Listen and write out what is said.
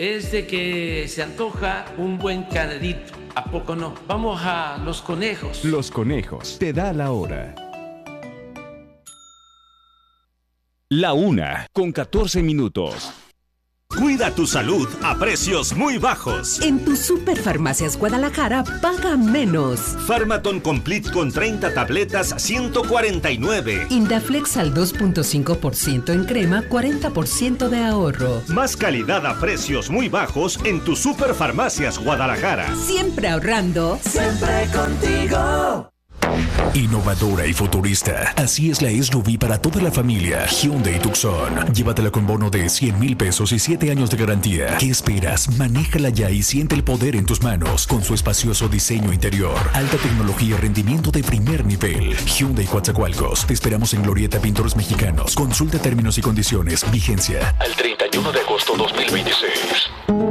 es de que se antoja un buen caldito. ¿A poco no? Vamos a Los Conejos. Los Conejos, te da la hora. La 1:14. Cuida tu salud a precios muy bajos. En tu Superfarmacias Guadalajara, paga menos. Pharmaton Complete con 30 tabletas, 149. Indaflex al 2.5% en crema, 40% de ahorro. Más calidad a precios muy bajos en tu Superfarmacias Guadalajara. Siempre ahorrando. Siempre contigo. Innovadora y futurista. Así es la SUV para toda la familia. Hyundai Tucson. Llévatela con bono de 100,000 pesos y 7 años de garantía. ¿Qué esperas? Manéjala ya y siente el poder en tus manos. Con su espacioso diseño interior, alta tecnología y rendimiento de primer nivel. Hyundai Coatzacoalcos. Te esperamos en Glorieta Pintores Mexicanos. Consulta términos y condiciones. Vigencia al 31 de agosto 2026.